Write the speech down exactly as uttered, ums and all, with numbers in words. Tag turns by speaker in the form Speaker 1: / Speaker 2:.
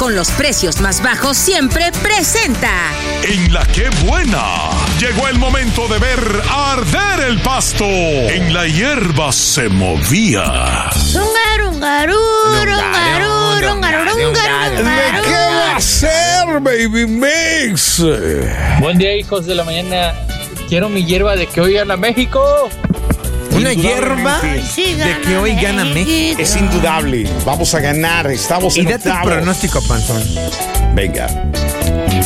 Speaker 1: con los precios más bajos siempre presenta.
Speaker 2: En la que buena, llegó el momento de ver arder el pasto. En la hierba se movía.
Speaker 3: Rungarungarú, rungarú, rungarú, rungarú.
Speaker 4: ¿De qué va a ser, Baby Mix?
Speaker 5: Buen día, hijos de la mañana. Quiero mi hierba de que hoy gana México.
Speaker 6: Una hierba
Speaker 3: Sí,
Speaker 6: de que hoy gana México.
Speaker 4: Es indudable. Vamos a ganar. Estamos
Speaker 6: Y
Speaker 4: en
Speaker 6: da tu
Speaker 4: octavos.
Speaker 6: pronóstico, Panzón.
Speaker 4: Venga.